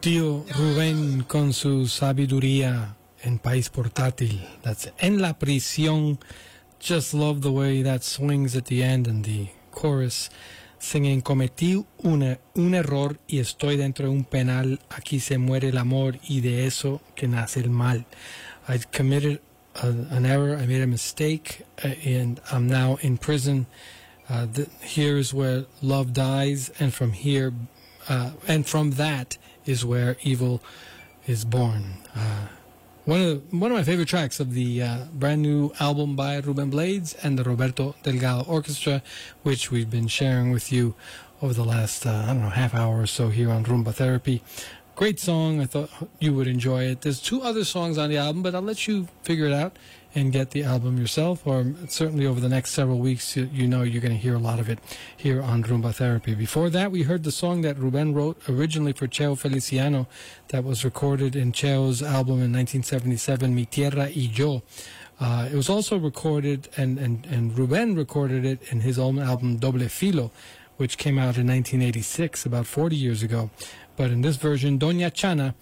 Tío Rubén con su sabiduría en País Portátil. That's En la Prisión. Just love the way that swings at the end and the chorus singing cometí un error y estoy dentro de un penal. Aquí se muere el amor y de eso que nace el mal. I committed an error. I made a mistake and I'm now in prison. Here is where love dies, and from here, and from that is where evil is born. One of my favorite tracks of the brand new album by Ruben Blades and the Roberto Delgado Orchestra, which we've been sharing with you over the last half hour or so here on Rumba Therapy. Great song. I thought you would enjoy it. There's two other songs on the album, but I'll let you figure it out and get the album yourself, or certainly over the next several weeks, you know you're going to hear a lot of it here on Rumba Therapy. Before that, we heard the song that Ruben wrote originally for Cheo Feliciano that was recorded in Cheo's album in 1977, Mi Tierra y Yo. It was also recorded, and Ruben recorded it in his own album Doble Filo, which came out in 1986, about 40 years ago. But in this version, Doña Chana,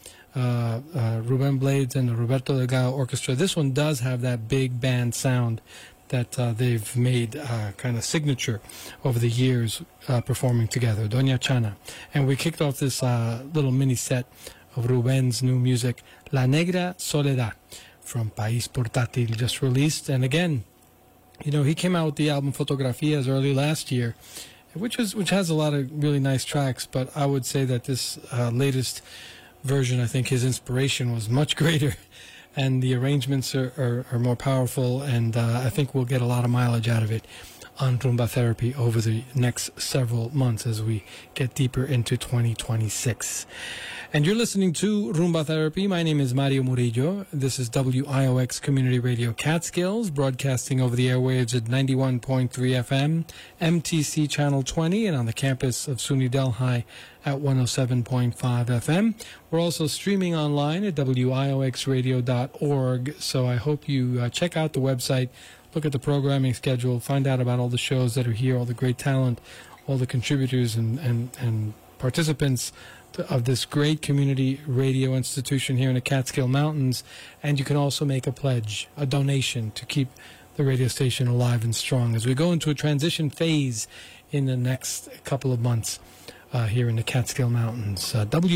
Ruben Blades and the Roberto Delgado Orchestra, this one does have that big band sound that they've made kind of signature over the years performing together, Doña Chana. And we kicked off this little mini set of Ruben's new music, La Negra Soledad, from País Portátil, just released. And again, you know, he came out with the album Fotografías early last year, which has a lot of really nice tracks, but I would say that this latest version, I think his inspiration was much greater, and the arrangements are more powerful, and I think we'll get a lot of mileage out of it on Rumba Therapy over the next several months as we get deeper into 2026. And you're listening to Rumba Therapy. My name is Mario Murillo. This is WIOX Community Radio Catskills, broadcasting over the airwaves at 91.3 FM, MTC Channel 20, and on the campus of SUNY Delhi at 107.5 FM. We're also streaming online at wioxradio.org, so I hope you check out the website, look at the programming schedule, find out about all the shows that are here, all the great talent, all the contributors and participants of this great community radio institution here in the Catskill Mountains. And you can also make a pledge, a donation, to keep the radio station alive and strong as we go into a transition phase in the next couple of months here in the Catskill Mountains.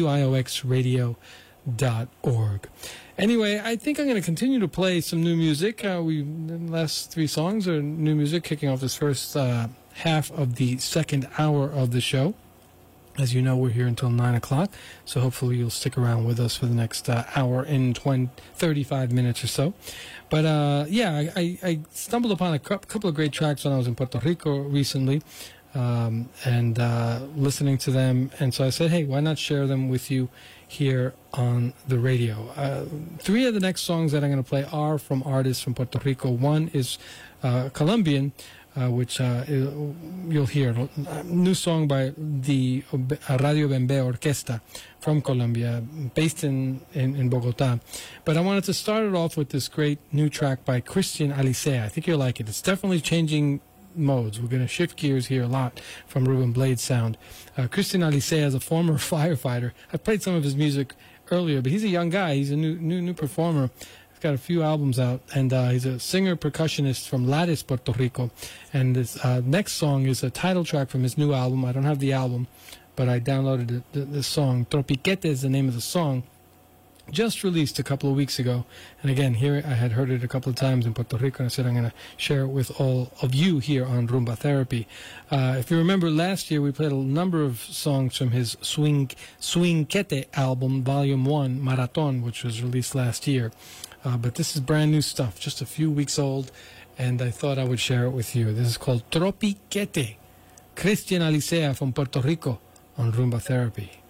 WIOXradio.org. Anyway, I think I'm going to continue to play some new music. The last three songs are new music, kicking off this first half of the second hour of the show. As you know, we're here until 9 o'clock, so hopefully you'll stick around with us for the next hour and 35 minutes or so. But, I stumbled upon a couple of great tracks when I was in Puerto Rico recently, and listening to them. And so I said, hey, why not share them with you here on the radio? Three of the next songs that I'm going to play are from artists from Puerto Rico. One is Colombian, which you'll hear. A new song by the Radio Bembe Orquesta from Colombia, based in Bogota. But I wanted to start it off with this great new track by Christian Alicea. I think you'll like it. It's definitely changing modes. We're going to shift gears here a lot from Ruben Blades sound. Christian Alicea is a former firefighter. I played some of his music earlier, but he's a young guy. He's a new performer. He's got a few albums out, and he's a singer-percussionist from Lares, Puerto Rico. And this next song is a title track from his new album. I don't have the album, but I downloaded the song. Tropiquete is the name of the song. Just released a couple of weeks ago. And again, here I had heard it a couple of times in Puerto Rico, and I said I'm going to share it with all of you here on Rumba Therapy. If you remember, last year we played a number of songs from his Swingquete album, Volume 1, Marathon, which was released last year. But this is brand new stuff, just a few weeks old, and I thought I would share it with you. This is called Tropiquete, Christian Alicea from Puerto Rico on Rumba Therapy.